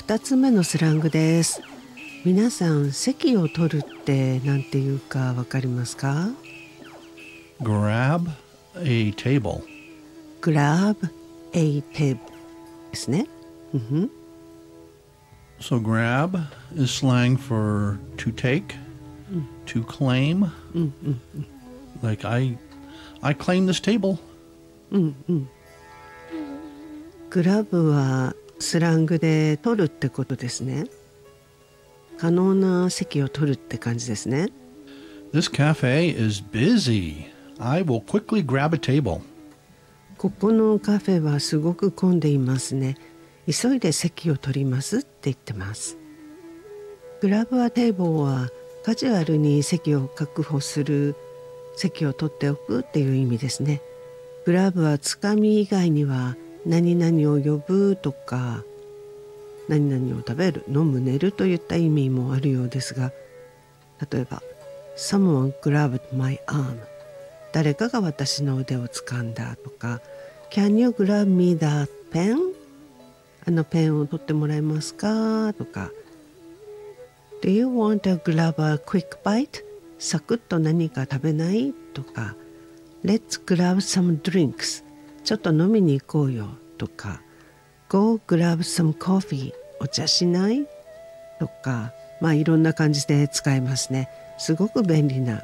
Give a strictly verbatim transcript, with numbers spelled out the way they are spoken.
ふたつめのスラングです。皆さん、席を取るってなんていうかわかりますか？ Grab a table. grab a table ですね。うんふん。 So grab is slang for to take, to claim. Like I, I claim this table. グラブはスラングで取るってことですね。可能な席を取るって感じですね。 This cafe is busy. I will quickly grab a table. ここのカフェはすごく混んでいますね。急いで席を取りますって言ってます。グラブはテーブルはカジュアルに席を確保する、席を取っておくっていう意味ですね。グラブはつかみ以外には何々を呼ぶとか何々を食べる、飲む、寝るといった意味もあるようですが、例えば Someone grabbed my arm 誰かが私の腕を掴んだとか Can you grab me that pen あのペンを取ってもらえますかとか Do you want to grab a quick bite サクッと何か食べないとか Let's grab some drinks ちょっと飲みに行こうよとか Go grab some coffee お茶しないとかまあいろんな感じで使えますね。すごく便利な